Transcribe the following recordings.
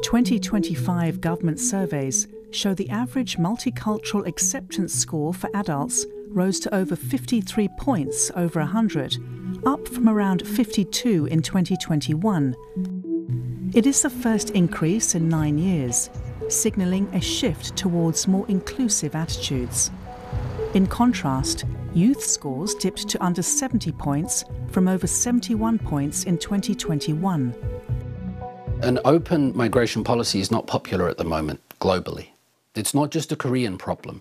2025 government surveys show the average multicultural acceptance score for adults rose to over 53 points over 100, up from around 52 in 2021. It is the first increase in 9 years, signalling a shift towards more inclusive attitudes. In contrast, youth scores dipped to under 70 points from over 71 points in 2021. An open migration policy is not popular at the moment globally. It's not just a Korean problem.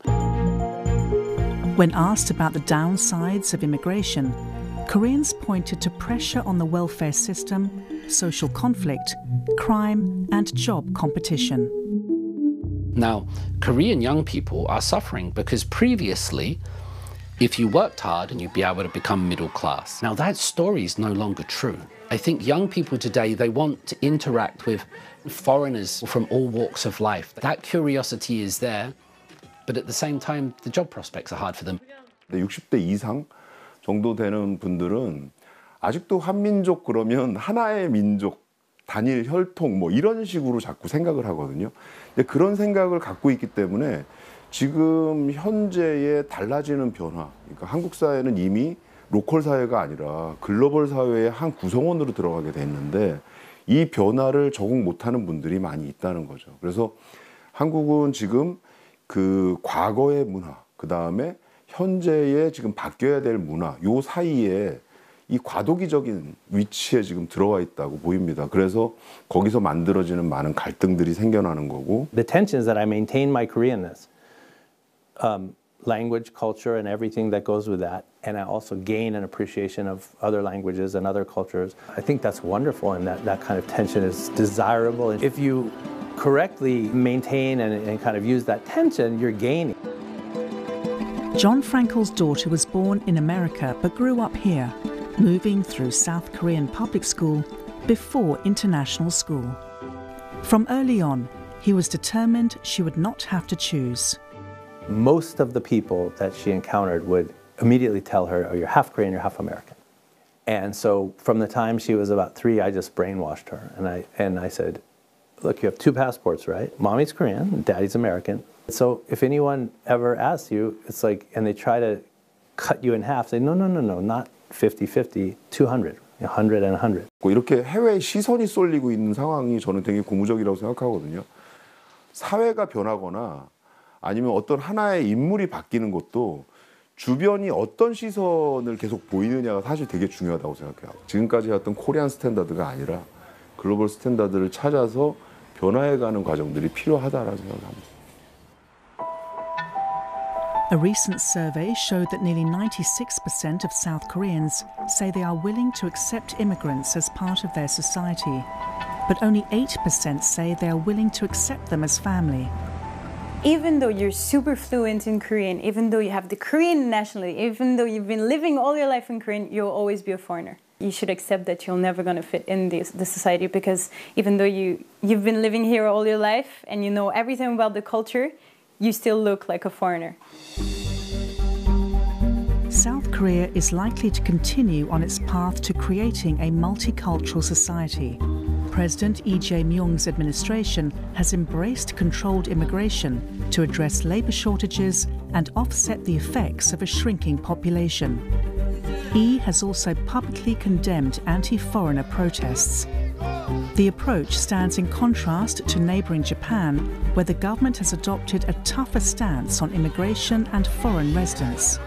When asked about the downsides of immigration, Koreans pointed to pressure on the welfare system, social conflict, crime, and job competition. Now, Korean young people are suffering because previously, if you worked hard and you'd be able to become middle class. Now, that story is no longer true. I think young people today, they want to interact with foreigners from all walks of life. That curiosity is there, but at the same time, the job prospects are hard for them. 60대 이상 정도 되는 분들은 아직도 한민족 그러면 하나의 민족, 단일 혈통 뭐 이런 식으로 자꾸 생각을 하거든요. 근데 그런 생각을 갖고 있기 때문에 지금 현재의 달라지는 변화, 그러니까 한국 사회는 이미 로컬 사회가 아니라 글로벌 사회의 한 구성원으로 들어가게 됐는데 이 변화를 적응 못하는 분들이 많이 있다는 거죠. 그래서 한국은 지금 그 과거의 문화, 그 다음에 현재의 지금 바뀌어야 될 문화, 요 사이에 이 과도기적인 위치에 지금 들어와 있다고 보입니다. 그래서 거기서 만들어지는 많은 갈등들이 생겨나는 거고. The tension is that I maintain my Koreanness, language, culture, and everything that goes with that, and I also gain an appreciation of other languages and other cultures. I think that's wonderful, and that kind of tension is desirable. If you correctly maintain and kind of use that tension, you're gaining. John Frankel's daughter was born in America but grew up here, moving through South Korean public school before international school. From early on, he was determined she would not have to choose. Most of the people that she encountered would immediately tell her, oh, you're half Korean, you're half American. And so from the time she was about 3, I just brainwashed her. And I said, look, you have 2 passports, right? Mommy's Korean, daddy's American. So if anyone ever asks you, it's like, and they try to cut you in half, say, no, not 50-50, 200, 100 and 100. 이렇게 해외 시선이 쏠리고 있는 상황이 저는 되게 고무적이라고 생각하거든요. 사회가 변하거나 아니면 어떤 하나의 인물이 바뀌는 것도 주변이 어떤 시선을 계속 보이느냐가 사실 되게 중요하다고 생각해요. 지금까지 해왔던 코리안 스탠다드가 아니라 글로벌 스탠다드를 찾아서 변화해가는 과정들이 필요하다라고 생각합니다. A recent survey showed that nearly 96% of South Koreans say they are willing to accept immigrants as part of their society, but only 8% say they are willing to accept them as family. Even though you're super fluent in Korean, even though you have the Korean nationality, even though you've been living all your life in Korean, you'll always be a foreigner. You should accept that you're never going to fit in the society, because even though you've been living here all your life and you know everything about the culture, you still look like a foreigner. South Korea is likely to continue on its path to creating a multicultural society. President Lee Jae-myung's administration has embraced controlled immigration to address labour shortages and offset the effects of a shrinking population. Lee has also publicly condemned anti-foreigner protests. The approach stands in contrast to neighbouring Japan, where the government has adopted a tougher stance on immigration and foreign residents.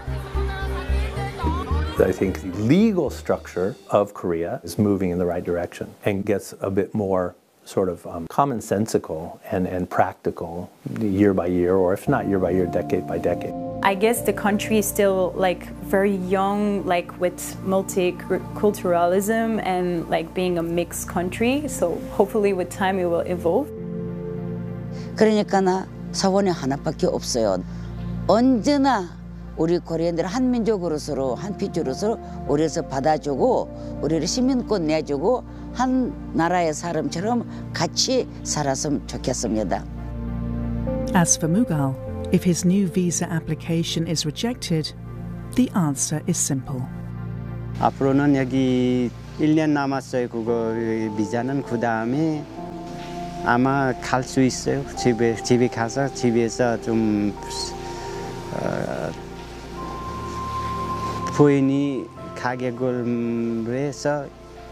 I think the legal structure of Korea is moving in the right direction and gets a bit more sort of commonsensical and practical year by year, or if not year by year, decade by decade. I guess the country is still like very young, like with multiculturalism and like being a mixed country. So hopefully with time it will evolve. 그러니까 나 사원이 하나밖에 없어요. 언제나 우리 코리안들 한민족으로서 한 피조로서 우리를 받아주고 우리를 시민권 내주고 한 나라의 사람처럼 같이 살았으면 좋겠습니다. As for Mughal, if his new visa application is rejected, the answer is simple. 앞으로는 여기 1년 남았어요. 그거 비자는 그 다음에 아마 갈 수 있어요. 집에 가서 집에서 좀 부인이 가격을 해서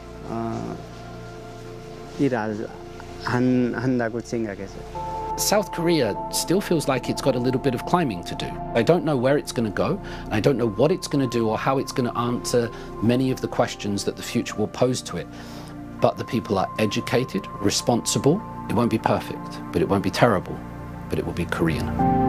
한다고 생각했어요. South Korea still feels like it's got a little bit of climbing to do. I don't know where it's going to go. I don't know what it's going to do or how it's going to answer many of the questions that the future will pose to it. But the people are educated, responsible. It won't be perfect, but it won't be terrible, but it will be Korean.